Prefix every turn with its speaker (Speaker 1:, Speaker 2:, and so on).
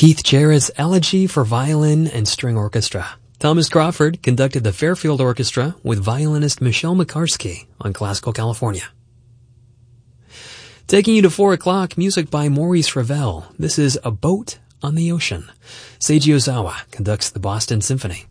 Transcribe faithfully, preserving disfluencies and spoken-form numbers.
Speaker 1: Keith Jarrett's Elegy for Violin and String Orchestra. Thomas Crawford conducted the Fairfield Orchestra with violinist Michelle McCarsky on Classical California. Taking you to four o'clock, music by Maurice Ravel. This is A Boat on the Ocean. Seiji Ozawa conducts the Boston Symphony.